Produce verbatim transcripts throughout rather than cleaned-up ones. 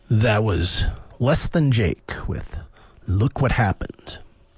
That was Less Than Jake with Look What Happened.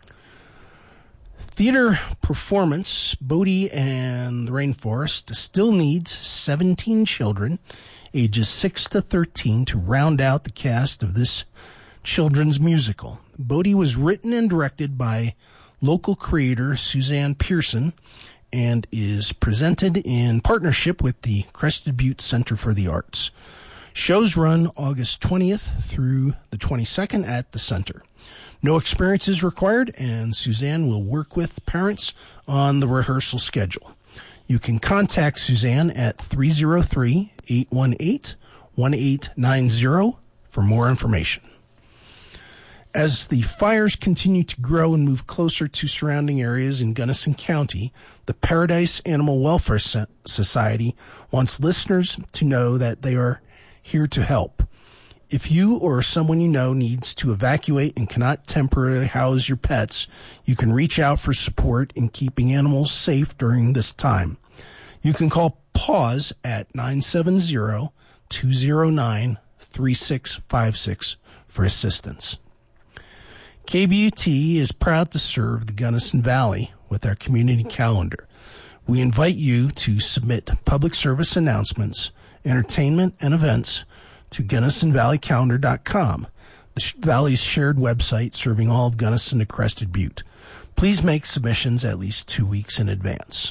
Theater performance Bodie and the Rainforest still needs seventeen children, ages six to thirteen, to round out the cast of this children's musical. Bodie was written and directed by local creator Suzanne Pearson and is presented in partnership with the Crested Butte Center for the Arts. Shows run August twentieth through the twenty-second at the center. No experience is required, and Suzanne will work with parents on the rehearsal schedule. You can contact Suzanne at three oh three, eight one eight, one eight nine zero for more information. As the fires continue to grow and move closer to surrounding areas in Gunnison County, the Paradise Animal Welfare Society wants listeners to know that they are here to help. If you or someone you know needs to evacuate and cannot temporarily house your pets, you can reach out for support in keeping animals safe during this time. You can call PAWS at nine seven zero, two zero nine, three six five six for assistance. K B U T is proud to serve the Gunnison Valley with our community calendar. We invite you to submit public service announcements, entertainment, and events to Gunnison Valley Calendar dot com, the Valley's shared website serving all of Gunnison to Crested Butte. Please make submissions at least two weeks in advance.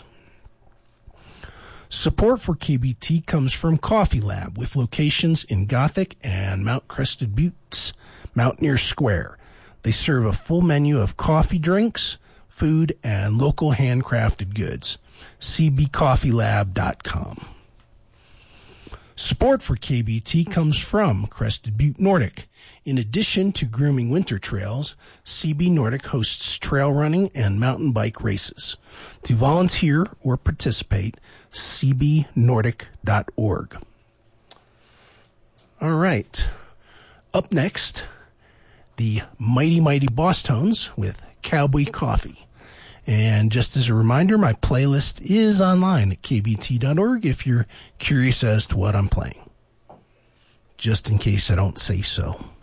Support for K B T comes from Coffee Lab, with locations in Gothic and Mount Crested Butte's Mountaineer Square. They serve a full menu of coffee drinks, food, and local handcrafted goods. C B coffee lab dot com. Support for K B T comes from Crested Butte Nordic. In addition to grooming winter trails, C B Nordic hosts trail running and mountain bike races. To volunteer or participate, c b nordic dot org. All right. Up next, the Mighty Mighty Boss Tones with Cowboy Coffee. And just as a reminder, my playlist is online at k b t dot org if you're curious as to what I'm playing. Just in case I don't say so.